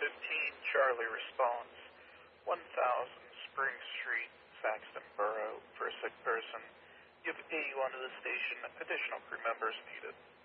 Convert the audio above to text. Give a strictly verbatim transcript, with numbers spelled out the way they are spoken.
fifteen, Charlie responds. one thousand Spring Street, Saxton Borough, for a sick person. You have eighty-one to the station. Additional crew members needed.